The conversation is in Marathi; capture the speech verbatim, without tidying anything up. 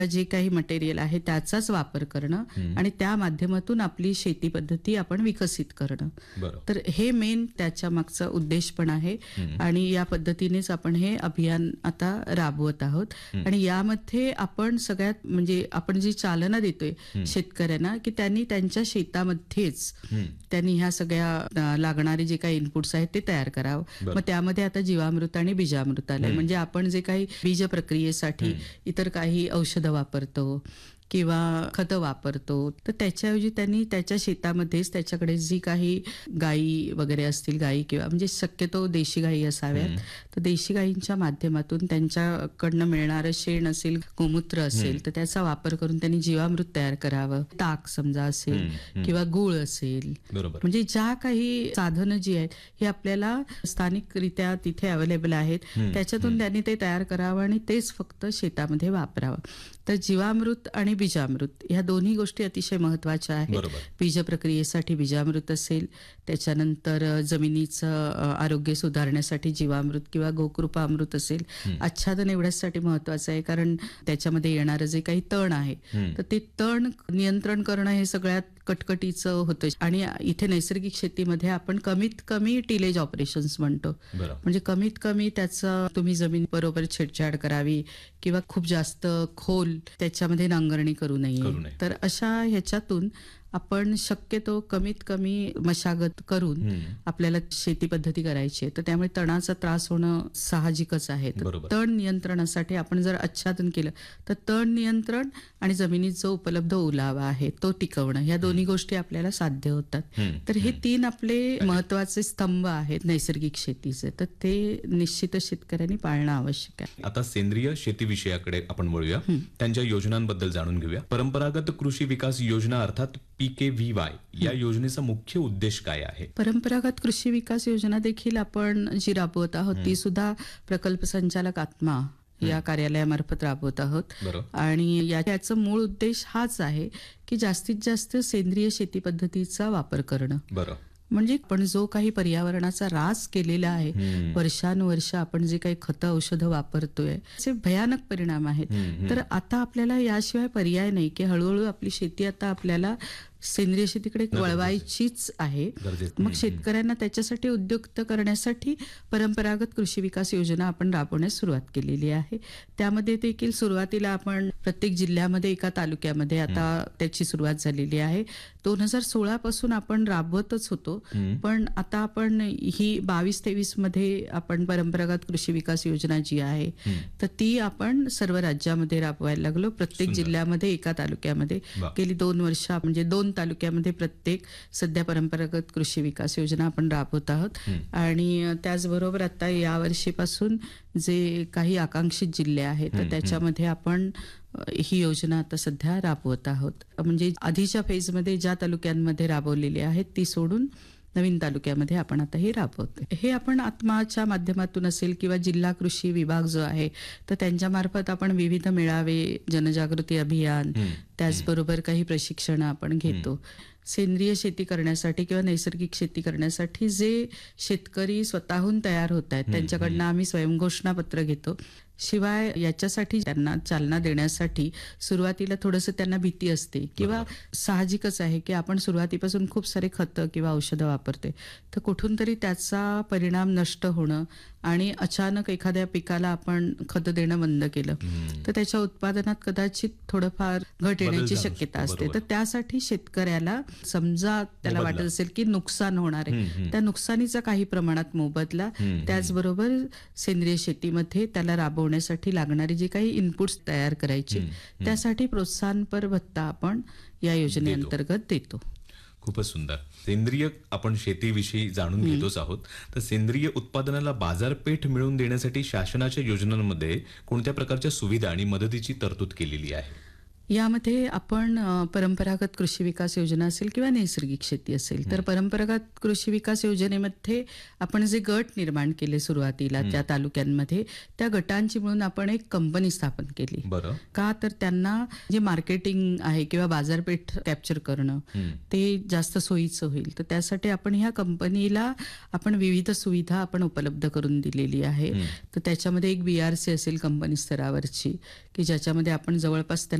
जे काही मटेरियल आहे त्याचाच वापर करणं आणि त्या माध्यमातून आपली शेती पद्धती आपण विकसित करणं. तर हे मेन त्याच्या मागचा उद्देश पण आहे आणि या पद्धतीनेच आपण हे अभियान आता राबवत आहोत. आणि यामध्ये आपण सगळ्यात म्हणजे आपण जी चालना देतोय शेतकऱ्यांना की त्यांनी त्यांच्या शेतामध्येच त्यांनी ह्या सगळ्या लागणारे जे काही इनपुट्स आहेत ते तयार करावं. मग त्यामध्ये आता जीवामृत आणि बीजामृत आलंय. म्हणजे आपण जे काही बीज प्रक्रियेसाठी इतर काही औषधं वापरतो किंवा खतं वापरतो, तर त्याच्याऐवजी त्यांनी त्याच्या शेतामध्येच त्याच्याकडे जी काही गायी वगैरे असतील, गायी किंवा म्हणजे शक्यतो देशी गायी असाव्यात, तर देशी गायींच्या माध्यमातून त्यांच्याकडनं मिळणारं शेण असेल, गोमूत्र असेल, तर त्याचा वापर करून त्यांनी जीवामृत तयार करावं. ताक समजा असेल किंवा गूळ असेल, म्हणजे ज्या काही साधनं जी आहेत ही आपल्याला स्थानिकरित्या तिथे अवेलेबल आहेत, त्याच्यातून त्यांनी ते तयार करावं आणि तेच फक्त शेतामध्ये वापरावं. तर जीवामृत आणि बीजामृत ह्या दोन्ही गोष्टी अतिशय महत्वाच्या आहेत. बीज प्रक्रियेसाठी बीजामृत असेल, त्याच्यानंतर जमिनीचं आरोग्य सुधारण्यासाठी जीवामृत किंवा गोकृपामृत असेल. आच्छादन एवढ्यासाठी महत्वाचं आहे कारण त्याच्यामध्ये येणारं जे काही तण आहे तर ते तण नियंत्रण करणं हे सगळ्यात कटकटीचं होतं. आणि इथे नैसर्गिक शेतीमध्ये आपण कमीत कमी टिलेज ऑपरेशन्स म्हणतो, म्हणजे कमीत कमी त्याचं तुम्ही जमीन बरोबर छेडछाड करावी किंवा खूप जास्त खोल त्याच्यामध्ये नांगरणी करू नये. तर अशा ह्याच्यातून आपण शक्यतो कमीत कमी मशागत करून आपल्याला शेती पद्धती करायची आहे. तर त्यामुळे तणाचा त्रास होणं साहजिकच आहे. तण नियंत्रणासाठी आपण जर आच्छादन केलं तर तण नियंत्रण आणि जमिनीत जो उपलब्ध ओलावा आहे तो टिकवणं, ह्या दोन्ही गोष्टी आपल्याला साध्य होतात. तर हे तीन आपले महत्वाचे स्तंभ आहेत नैसर्गिक शेतीचे, तर ते निश्चितच शेतकऱ्यांनी पाळणं आवश्यक आहे. आता सेंद्रिय शेती विषयाकडे आपण वळूया, त्यांच्या योजनांबद्दल जाणून घेऊया. परंपरागत कृषी विकास योजना अर्थात पी के व्ही वाय या योजनेचा मुख्य उद्देश काय आहे? परंपरागत कृषी विकास योजना देखील आपण जी राबवत आहोत ती सुद्धा प्रकल्प संचालक आत्मा या कार्यालयामार्फत राबवत आहोत. आणि याचा मूळ उद्देश हाच आहे की जास्तीत जास्त सेंद्रिय शेती पद्धतीचा वापर करणं. बरं. म्हणजे आपण जो काही पर्यावरणाचा ऱ्हास केलेला आहे, वर्षानुवर्ष आपण जे काही खतं औषधं वापरतोय त्याचे भयानक परिणाम आहेत. तर आता आपल्याला याशिवाय पर्याय नाही की हळूहळू आपली शेती आता आपल्याला सेंद्रिय शेतीकडे वळवायचीच आहे. मग शेतकऱ्यांना त्याच्यासाठी उद्युक्त करण्यासाठी परंपरागत कृषी विकास योजना आपण राबवण्यास सुरुवात केलेली आहे. त्यामध्ये देखील सुरुवातीला आपण प्रत्येक जिल्ह्यामध्ये एका तालुक्यामध्ये आता त्याची सुरुवात झालेली आहे. दोन हजार सोळा पासून आपण राबवतच होतो, पण आता आपण ही बावीस तेवीस मध्ये आपण परंपरागत कृषी विकास योजना जी आहे तर ती आपण सर्व राज्यामध्ये राबवायला लागलो. प्रत्येक जिल्ह्यामध्ये एका तालुक्यामध्ये गेली दोन वर्ष म्हणजे दोन तालुक्यामध्ये प्रत्येक सध्या परंपरागत कृषी विकास योजना आपण राबवत आहोत. आणि त्याचबरोबर आता या वर्षीपासून जे काही आकांक्षित जिल्हे आहेत तर त्याच्यामध्ये आपण ही योजना आता सध्या राबवत आहोत. म्हणजे आधीच्या फेजमध्ये ज्या तालुक्यांमध्ये राबवलेली आहेत ती सोडून नवीन तालुक्यामध्ये आपण आता हे राबवतो. हे आपण आत्माच्या माध्यमातून असेल किंवा जिल्हा कृषी विभाग जो आहे तर त्यांच्या मार्फत आपण विविध मेळावे, जनजागृती अभियान, त्याचबरोबर काही प्रशिक्षण आपण घेतो. सेंद्रिय शेती करण्यासाठी किंवा नैसर्गिक शेती करण्यासाठी जे शेतकरी स्वतःहून तयार होत आहेत त्यांच्याकडनं आम्ही स्वयंघोषणा पत्र घेतो. शिवाय याच्यासाठी त्यांना चालना देण्यासाठी सुरुवातीला थोडंसं त्यांना भीती असते किंवा साहजिकच आहे की आपण सुरुवातीपासून खूप सारे खतं किंवा औषधं वापरते, तर कुठून तरी त्याचा परिणाम नष्ट होणं आणि अचानक एखाद्या पिकाला आपण खतं देणं बंद केलं तर त्याच्या उत्पादनात कदाचित थोडंफार घट येण्याची शक्यता असते. तर त्यासाठी शेतकऱ्याला समजा त्याला वाटत असेल की नुकसान होणार आहे, त्या नुकसानीचा काही प्रमाणात मोबदला, त्याचबरोबर सेंद्रिय शेतीमध्ये त्याला राबवण्यासाठी लागणारी जी काही इनपुट्स तयार करायची त्यासाठी प्रोत्साहनपर भत्ता आपण या योजनेअंतर्गत देतो. खूपच सुंदर. सेंद्रिय आपण शेतीविषयी जाणून घेतोच आहोत, तर सेंद्रिय उत्पादनाला बाजारपेठ मिळवून देण्यासाठी शासनाच्या योजनांमध्ये कोणत्या प्रकारच्या सुविधा आणि मदतीची तरतूद केलेली आहे? यामध्ये आपण अ, परंपरागत कृषी विकास योजना असेल किंवा नैसर्गिक शेती असेल तर परंपरागत कृषी विकास योजनेमध्ये आपण जे गट निर्माण केले सुरुवातीला त्या तालुक्यांमध्ये, त्या गटांची मिळून आपण एक कंपनी स्थापन केली. बरं. का तर त्यांना जे मार्केटिंग आहे किंवा बाजारपेठ कॅप्चर करणं ते जास्त सोयीचं होईल. तर त्यासाठी आपण ह्या कंपनीला आपण विविध सुविधा आपण उपलब्ध करून दिलेली आहे. तर त्याच्यामध्ये एक बी आर सी असेल कंपनी स्तरावरची, की ज्याच्यामध्ये आपण जवळपास